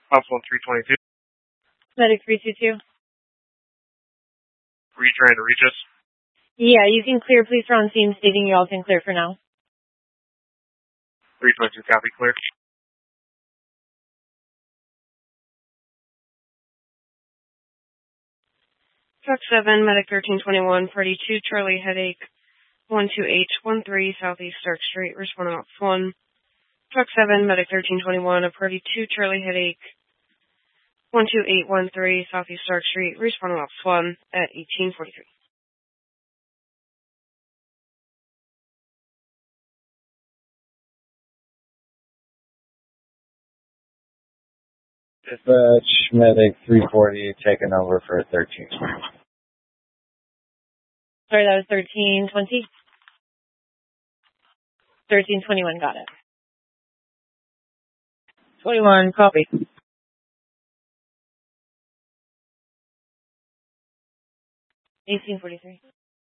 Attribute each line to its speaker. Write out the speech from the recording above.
Speaker 1: Hospital 322.
Speaker 2: Medic 322.
Speaker 1: Were you trying to reach us?
Speaker 2: Yeah, you can clear. Police are on scene stating you all can clear for now.
Speaker 1: 322, copy, clear.
Speaker 3: Truck 7, Medic 1321, Party 2, Charlie, headache, 12813, Southeast Stark Street, responding off 1. Truck 7, Medic 1321, a Party 2, Charlie, headache, 12813, Southeast Stark Street, responding off 1 at 1843.
Speaker 4: Dispatch, Medic 340, taking over for 1320.
Speaker 2: Sorry, that was 1320? 1321, got it.
Speaker 5: 21, copy.
Speaker 2: 1843.